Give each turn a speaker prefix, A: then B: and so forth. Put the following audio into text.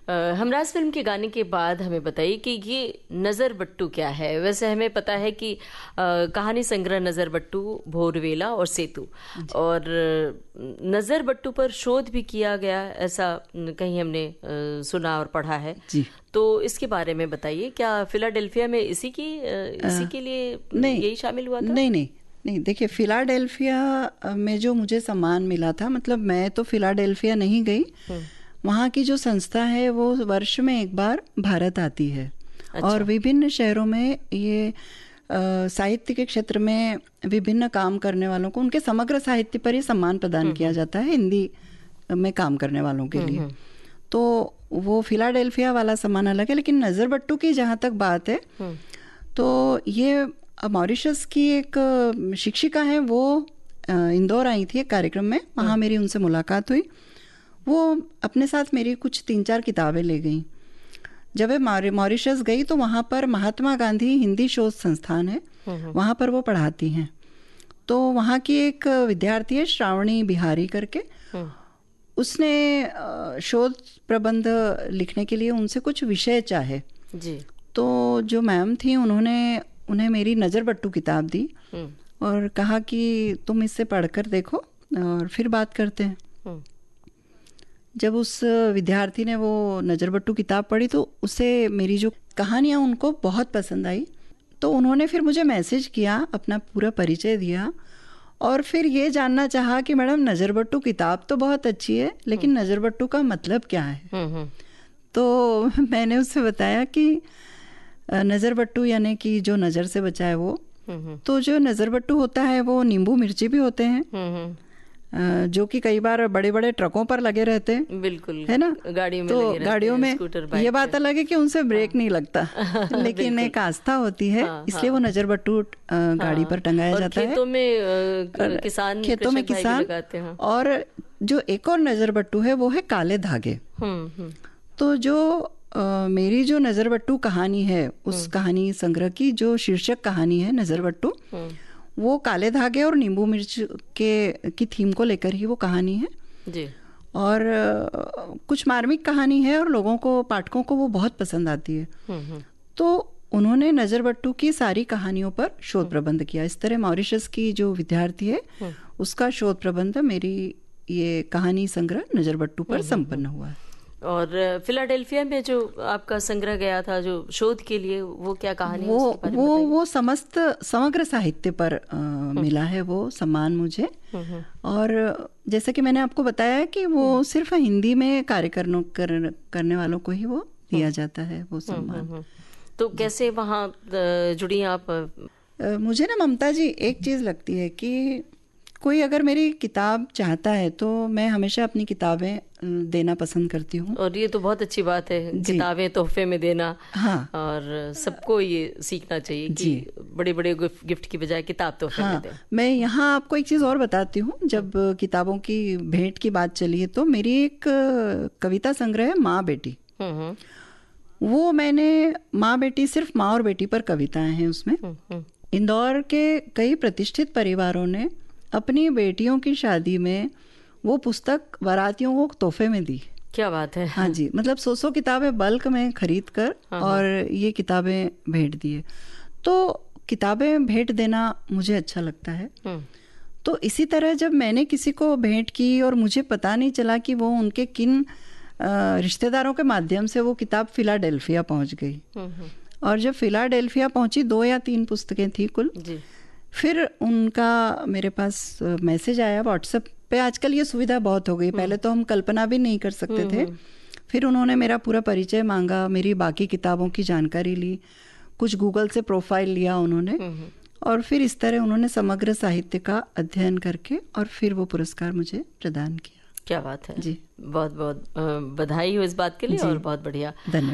A: Humraaz film के गाने के बाद हमें बताइए कि ये नज़र बट्टू क्या है। वैसे हमें पता है कि कहानी संग्रह नज़र बट्टू, भोरवेला और सेतु, और नज़र बट्टू पर शोध भी किया गया, ऐसा कहीं हमने सुना और पढ़ा है
B: जी।
A: तो इसके बारे में बताइए, क्या फिलाडेल्फिया में इसी के लिए यही शामिल हुआ था?
B: नहीं, देखिए फिलाडेल्फिया में जो मुझे सम्मान मिला था, मतलब मैं तो फिलाडेल्फिया नहीं गई, वहाँ की जो संस्था है वो वर्ष में एक बार भारत आती है। अच्छा। और विभिन्न शहरों में ये साहित्य के क्षेत्र में विभिन्न काम करने वालों को, उनके समग्र साहित्य पर ही सम्मान प्रदान किया जाता है, हिंदी में काम करने वालों के लिए। तो वो फिलाडेल्फिया वाला सम्मान अलग है। लेकिन नज़र बट्टू की जहाँ तक बात है, तो ये मॉरिशस की एक शिक्षिका है, वो इंदौर आई थी एक कार्यक्रम में, वहाँ मेरी उनसे मुलाकात हुई। वो अपने साथ मेरी कुछ 3-4 किताबें ले गई। जब वे मॉरिशस गई तो वहाँ पर महात्मा गांधी हिंदी शोध संस्थान है, वहाँ पर वो पढ़ाती हैं। तो वहाँ की एक विद्यार्थी है श्रावणी बिहारी करके, उसने शोध प्रबंध लिखने के लिए उनसे कुछ विषय चाहे जी। तो जो मैम थी उन्हें मेरी नज़र बट्टू किताब दी और कहा कि तुम इससे पढ़कर देखो और फिर बात करते हैं। जब उस विद्यार्थी ने वो नज़र बट्टू किताब पढ़ी तो उसे मेरी जो कहानियाँ उनको बहुत पसंद आई। तो उन्होंने फिर मुझे मैसेज किया, अपना पूरा परिचय दिया और फिर ये जानना चाहा कि मैडम नज़र बट्टू किताब तो बहुत अच्छी है, लेकिन नज़र बट्टू का मतलब क्या है। तो मैंने उससे बताया कि नज़र बट्टू यानी कि जो नज़र से बचा है वो, तो जो नज़र बट्टू होता है वो नींबू मिर्ची भी होते हैं, जो कि कई बार बड़े बड़े ट्रकों पर लगे रहते हैं, बिल्कुल है ना, गाड़ियों में तो लगे गाड़ियों में ये बात अलग है कि उनसे ब्रेक नहीं लगता, लेकिन एक आस्था होती है, इसलिए वो नज़र बट्टू गाड़ी पर टंगाया जाता है। खेतों में किसान लगाते हैं। और जो एक और नज़र बट्टू है वो है काले धागे। तो जो मेरी जो नज़र बट्टू कहानी है, उस कहानी संग्रह की जो शीर्षक कहानी है नज़र बट्टू, वो काले धागे और नींबू मिर्च की थीम को लेकर ही वो कहानी है जी। और कुछ मार्मिक कहानी है और लोगों को, पाठकों को वो बहुत पसंद आती है। तो उन्होंने नज़र बट्टू की सारी कहानियों पर शोध प्रबंध किया। इस तरह मॉरिशस की जो विद्यार्थी है उसका शोध प्रबंध मेरी ये कहानी संग्रह नज़र बट्टू पर संपन्न हुआ है।
A: और फिलाडेल्फिया में जो आपका संग्रह गया था जो शोध के लिए, वो क्या कहानी है?
B: वो समग्र साहित्य पर मिला है वो सम्मान मुझे। और जैसे कि मैंने आपको बताया कि वो सिर्फ हिंदी में कार्य करने वालों को ही वो दिया जाता है वो सम्मान।
A: तो कैसे वहाँ जुड़ी आप?
B: मुझे ना ममता जी एक चीज़ लगती है कि कोई अगर मेरी किताब चाहता है तो मैं हमेशा अपनी किताबें देना पसंद करती हूँ।
A: और ये तो बहुत अच्छी बात है, किताबें तोहफे में देना। हाँ। और सबको ये सीखना चाहिए कि बड़े बड़े गिफ्ट की बजाय किताब तोहफे में दें।
B: मैं यहाँ आपको एक चीज़ और बताती हूँ। जब किताबों की भेंट की बात चली है तो मेरी एक कविता संग्रह है माँ बेटी। वो मैंने माँ बेटी, सिर्फ माँ और बेटी पर कविताएं हैं उसमें। इंदौर के कई प्रतिष्ठित परिवारों ने अपनी बेटियों की शादी में वो पुस्तक बारातियों को तोहफे में दी।
A: क्या बात है।
B: हाँ जी, मतलब 100 किताबें बल्क में खरीद कर और ये किताबें भेंट दिए। तो किताबें भेंट देना मुझे अच्छा लगता है। तो इसी तरह जब मैंने किसी को भेंट की और मुझे पता नहीं चला कि वो उनके किन रिश्तेदारों के माध्यम से वो किताब फिलाडेल्फिया पहुंच गई। और जब फिलाडेल्फिया पहुंची 2 या 3 पुस्तकें थी कुल जी। फिर उनका मेरे पास मैसेज आया व्हाट्सएप पे। आजकल ये सुविधा बहुत हो गई, पहले तो हम कल्पना भी नहीं कर सकते थे। फिर उन्होंने मेरा पूरा परिचय मांगा, मेरी बाकी किताबों की जानकारी ली, कुछ गूगल से प्रोफाइल लिया उन्होंने, और फिर इस तरह उन्होंने समग्र साहित्य का अध्ययन करके और फिर वो पुरस्कार मुझे प्रदान किया।
A: क्या बात है
B: जी।
A: बहुत बहुत बधाई हो इस बात के लिए और बहुत बढ़िया,
B: धन्यवाद।